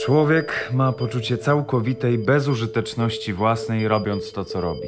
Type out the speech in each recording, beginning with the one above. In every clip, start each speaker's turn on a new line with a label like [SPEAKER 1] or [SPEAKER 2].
[SPEAKER 1] Człowiek ma poczucie całkowitej bezużyteczności własnej, robiąc to, co robi.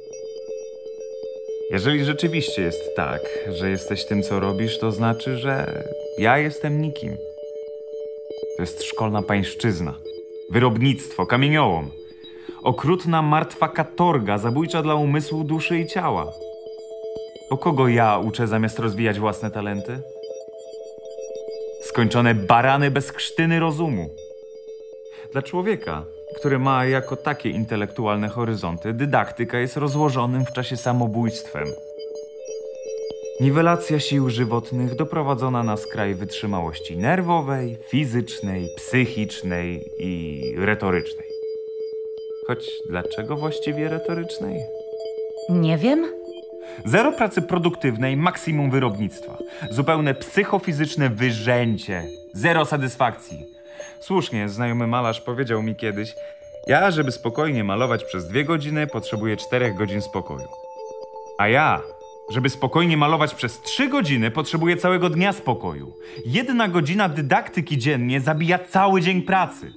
[SPEAKER 1] Jeżeli rzeczywiście jest tak, że jesteś tym, co robisz, to znaczy, że ja jestem nikim. To jest szkolna pańszczyzna, wyrobnictwo, kamieniołom, okrutna martwa katorga, zabójcza dla umysłu, duszy i ciała. Bo kogo ja uczę zamiast rozwijać własne talenty? Skończone barany bez krztyny rozumu. Dla człowieka, który ma jako takie intelektualne horyzonty, dydaktyka jest rozłożonym w czasie samobójstwem. Niwelacja sił żywotnych doprowadzona na skraj wytrzymałości nerwowej, fizycznej, psychicznej i retorycznej. Choć dlaczego właściwie retorycznej?
[SPEAKER 2] Nie wiem.
[SPEAKER 1] Zero pracy produktywnej, maksimum wyrobnictwa. Zupełne psychofizyczne wyrzęcie. Zero satysfakcji. Słusznie, znajomy malarz powiedział mi kiedyś: ja, żeby spokojnie malować przez 2 godziny, potrzebuję 4 godzin spokoju. A ja, żeby spokojnie malować przez 3 godziny, potrzebuję całego dnia spokoju. 1 godzina dydaktyki dziennie zabija cały dzień pracy.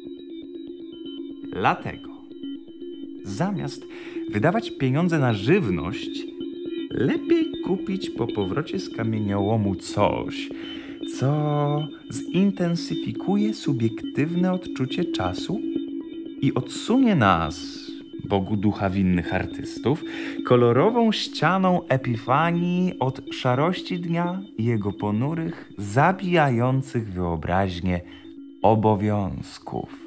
[SPEAKER 1] Dlatego, zamiast wydawać pieniądze na żywność, lepiej kupić po powrocie z kamieniołomu coś, co zintensyfikuje subiektywne odczucie czasu i odsunie nas, Bogu ducha winnych artystów, kolorową ścianą epifanii od szarości dnia i jego ponurych, zabijających wyobraźnię obowiązków.